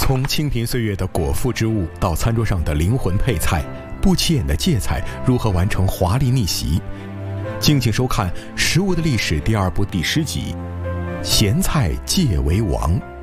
从清贫岁月的果腹之物到餐桌上的灵魂配菜，不起眼的芥菜如何完成华丽逆袭？敬请收看《食物的历史》第2部第10集：咸菜芥为王。